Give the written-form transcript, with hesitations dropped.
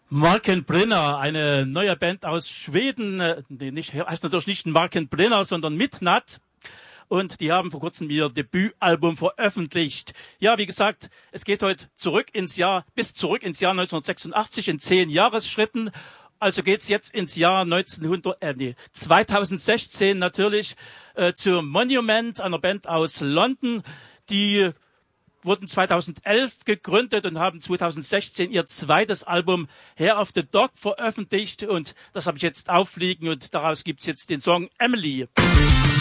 Marken Brenner, eine neue Band aus Schweden, heißt natürlich nicht Marken Brenner, sondern Midnatt. Und die haben vor kurzem ihr Debütalbum veröffentlicht. Ja, wie gesagt, es geht heute bis zurück ins Jahr 1986 in 10 Jahresschritten. Also geht's jetzt ins Jahr 2016 natürlich zu Monument, einer Band aus London, die wurden 2011 gegründet und haben 2016 ihr zweites Album Hair of the Dog veröffentlicht. Und das habe ich jetzt aufliegen und daraus gibt's jetzt den Song Emily.